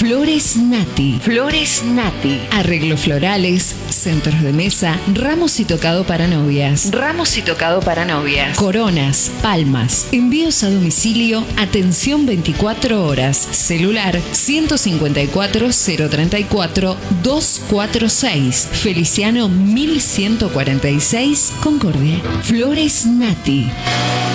Flores Nati. Flores Nati. Arreglos florales, centros de mesa, ramos y tocado para novias. Ramos y tocado para novias. Coronas, palmas. Envíos a domicilio. Atención 24 horas. Celular 154 034 246. Feliciano 1146, Concordia. Flores Nati.